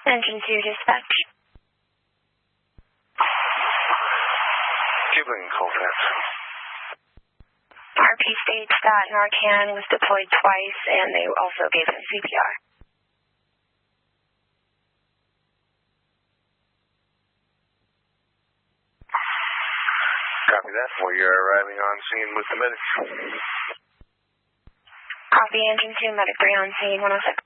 Engine 2 dispatch. Cuban Colfax. RP states that Narcan was deployed twice, and they also gave him CPR. Copy that. We are arriving on scene with the medic. Copy, Engine 2, medic 3 on scene, 106.